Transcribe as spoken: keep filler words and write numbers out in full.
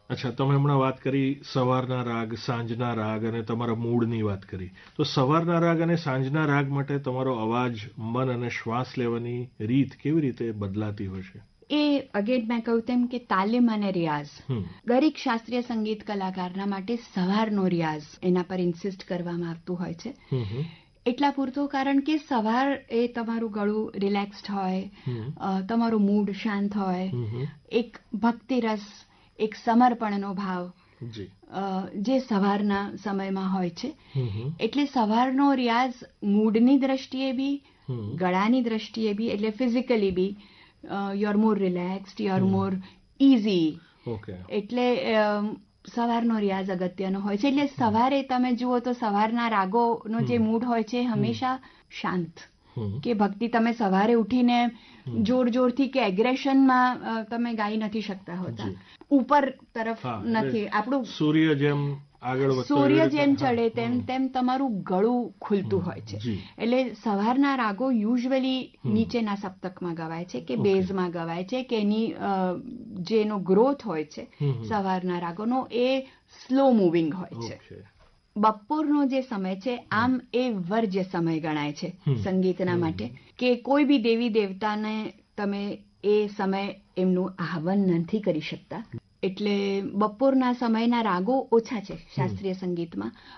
અચ્છા, તમે હમણાં વાત કરી સવારના રાગ, સાંજના રાગ અને તમારા મૂડની વાત કરી. તો સવારના રાગ અને સાંજના રાગ માટે તમારો અવાજ, મન અને શ્વાસ લેવાની રીત કેવી રીતે બદલાતી હોય છે? એ અગેન મેં કહ્યું તેમ કે તાલીમ અને રિયાઝ, હમ, દરેક શાસ્ત્રીય સંગીત કલાકારના માટે સવારનો રિયાઝ એના પર ઇન્સિસ્ટ કરવામાં આવતું હોય છે. હમ, હમ, એટલા પૂરતો, કારણ કે સવાર એ તમારું ગળું રિલેક્સ્ડ હોય, હમ, અ, તમારું મૂડ શાંત હોય, હમ, હમ, એક ભક્તિરસ, એક સમર્પણનો ભાવ જી. અ, જે સવારના સમયમાં હોય છે. હમ, હમ, એટલે સવારનો રિયાઝ મૂડની દ્રષ્ટિએ બી, હમ, ગળાની દ્રષ્ટિએ બી, એટલે physically B you are more relaxed, you are hmm. More easy. Okay. એટલે અમ, સવારનો રિયાઝ અગત્યનો હોય છે. એટલે સવારે તમે જુઓ તો સવારના રાગોનો જે હમ. મૂડ હોય છે હંમેશા શાંત, હમ, કે ભક્તિ તમે સવારે ઉઠીને હમ. જોર જોરથી કે એગ્રેશનમાં અ, તમે ગાઈ નથી શકતા હોતા, જી. ઉપર તરફ હા, એટલે નથી. આપણું સૂર્ય જેમ આગળ વધતો સૂર્ય એવી રીતે, જેમ હા, ચડે તેમ હમ, તેમ તમારું ગળું ખુલતું હમ, હોય છે. જી. એટલે સવારના રાગો યુઝ્યુઅલી હમ. નીચેના સપ્તકમાં ગવાય છે, કે ઓકે. બેઝમાં ગવાય છે, કે એની અ, જેનો ગ્રોથ હોય છે હમ, હમ. સવારના રાગોનો એ સ્લો મૂવિંગ હોય છે. ઓકે. બપોરનો જે સમય છે આમ એ વર્જ્ય સમય ગણાય છે હમ. સંગીતના હમ. માટે, કે કોઈ બી દેવી દેવતાને તમે એ સમય એમનું આહ્વાન નથી કરી શકતા. એટલે બપોરના સમયના રાગો ઓછા છે શાસ્ત્રીય સંગીતમાં.